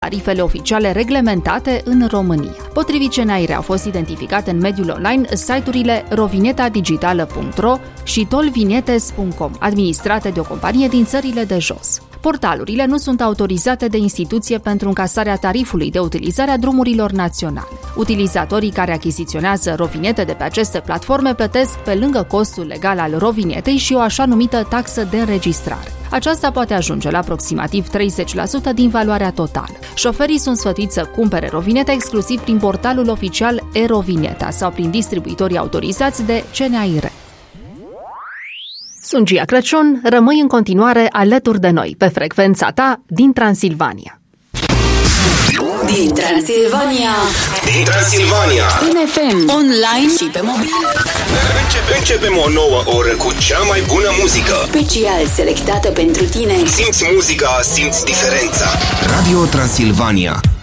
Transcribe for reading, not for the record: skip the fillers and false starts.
tarifele oficiale reglementate în România. Potrivit CNAIRE, au fost identificate în mediul online site-urile rovinetadigitală.ro și tolvinietes.com, administrate de o companie din țările de jos. Portalurile nu sunt autorizate de instituție pentru încasarea tarifului de utilizare a drumurilor naționale. Utilizatorii care achiziționează rovinete de pe aceste platforme plătesc pe lângă costul legal al rovinetei și o așa numită taxă de înregistrare. Aceasta poate ajunge la aproximativ 30% din valoarea totală. Șoferii sunt sfătuiți să cumpere rovineta exclusiv prin portalul oficial e-Rovineta sau prin distribuitorii autorizați de CNAIRE. Sunt Gia Crăciun, rămâi în continuare alături de noi pe frecvența ta din Transilvania. Din Transilvania. Din Transilvania. În FM, online și pe mobil. Începem o nouă oră cu cea mai bună muzică. Special selectată pentru tine. Simți muzica, simți diferența. Radio Transilvania.